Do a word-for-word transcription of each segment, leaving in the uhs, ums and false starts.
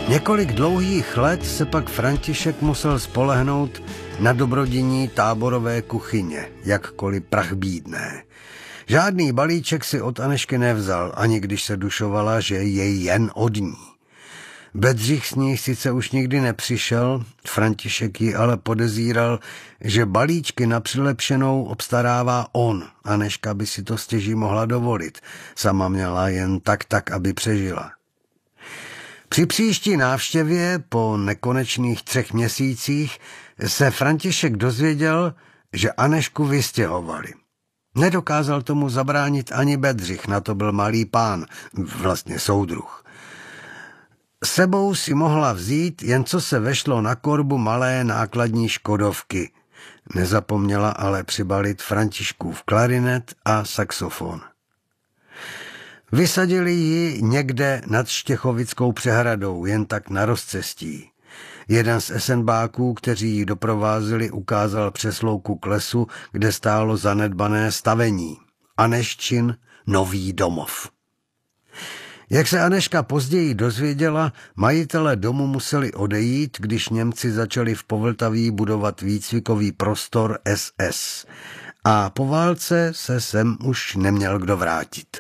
Několik dlouhých let se pak František musel spolehnout na dobrodiní táborové kuchyně, jakkoliv prachbídné. Žádný balíček si od Anežky nevzal, ani když se dušovala, že je jen od ní. Bedřich s ní sice už nikdy nepřišel, František ji ale podezíral, že balíčky na přilepšenou obstarává on. Anežka by si to stěží mohla dovolit, sama měla jen tak tak, aby přežila. Při příští návštěvě po nekonečných třech měsících se František dozvěděl, že Anežku vystěhovali. Nedokázal tomu zabránit ani Bedřich, na to byl malý pán, vlastně soudruh. Sebou si mohla vzít, jen co se vešlo na korbu malé nákladní škodovky. Nezapomněla ale přibalit Františkův klarinet a saxofon. Vysadili ji někde nad Štěchovickou přehradou, jen tak na rozcestí. Jeden z esenbáků, kteří ji doprovázeli, ukázal přes louku k lesu, kde stálo zanedbané stavení. Anežčin nový domov. Jak se Anežka později dozvěděla, majitelé domu museli odejít, když Němci začali v Povltaví budovat výcvikový prostor S S. A po válce se sem už neměl kdo vrátit.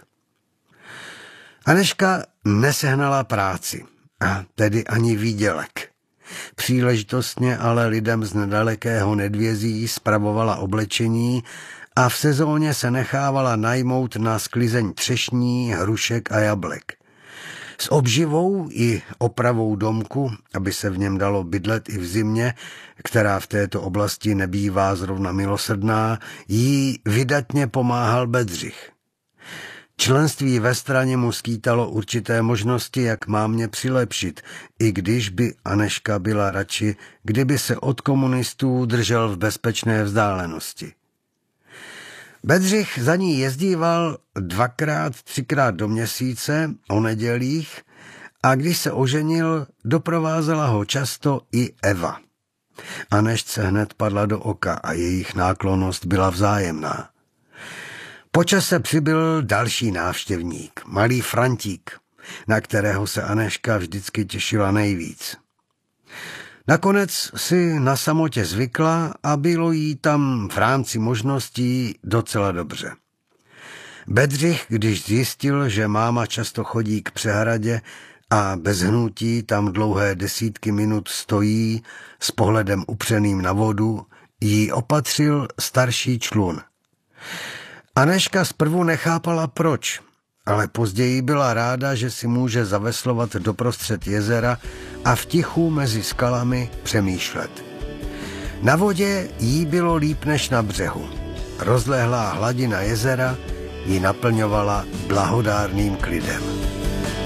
Anežka nesehnala práci, a tedy ani výdělek. Příležitostně ale lidem z nedalekého Nedvězí spravovala oblečení a v sezóně se nechávala najmout na sklizeň třešní, hrušek a jablek. S obživou i opravou domku, aby se v něm dalo bydlet i v zimě, která v této oblasti nebývá zrovna milosrdná, jí vydatně pomáhal Bedřich. Členství ve straně mu skýtalo určité možnosti, jak mámě přilepšit, i když by Anežka byla radši, kdyby se od komunistů držel v bezpečné vzdálenosti. Bedřich za ní jezdíval dvakrát, třikrát do měsíce o nedělích a když se oženil, doprovázela ho často i Eva. Anežce hned padla do oka a jejich náklonnost byla vzájemná. Po čase přibyl další návštěvník, malý Frantík, na kterého se Anežka vždycky těšila nejvíc. Nakonec si na samotě zvykla a bylo jí tam v rámci možností docela dobře. Bedřich, když zjistil, že máma často chodí k přehradě a bez hnutí tam dlouhé desítky minut stojí s pohledem upřeným na vodu, jí opatřil starší člun. Anežka zprvu nechápala proč, ale později byla ráda, že si může zaveslovat doprostřed jezera a v tichu mezi skalami přemýšlet. Na vodě jí bylo líp než na břehu. Rozlehlá hladina jezera ji naplňovala blahodárným klidem.